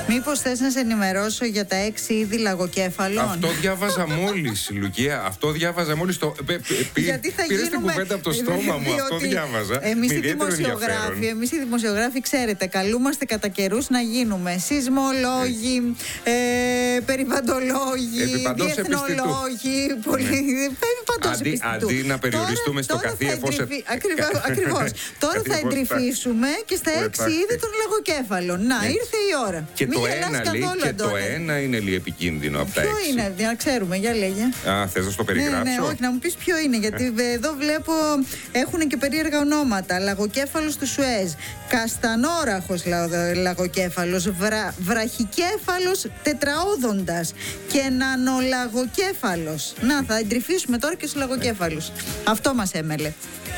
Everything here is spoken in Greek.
Μήπως θες να σε ενημερώσω για τα 6 είδη λαγοκέφαλων? Αυτό διάβαζα μόλις, Λουκία. Αυτό διάβαζα μόλις. Πήρες την κουβέντα από το στόμα μου. Αυτό διάβαζα. Εμείς οι δημοσιογράφοι, ξέρετε, καλούμαστε κατά καιρούς να γίνουμε σεισμολόγοι, περιβαντολόγοι, διεθνολόγοι. Αντί να περιοριστούμε στο καθίεφος. Ακριβώς. Τώρα θα εντρυφήσουμε και στα 6 είδη των λαγοκέφαλων. Να, ήρθε η ώρα. Και το ένα είναι λίγο επικίνδυνο από τα 6. Ποιο είναι, να ξέρουμε, για λέγε. Θες να στο περιγράψω? Ναι, όχι, να μου πεις ποιο είναι, γιατί εδώ βλέπω έχουν και περίεργα ονόματα. Λαγοκέφαλος του Σουέζ, καστανόραχος λαγοκέφαλος, βραχικέφαλος τετραόδοντας και νανολαγοκέφαλος. Να, θα εντρυφήσουμε τώρα και στους λαγοκέφαλους. Αυτό μας έμελε.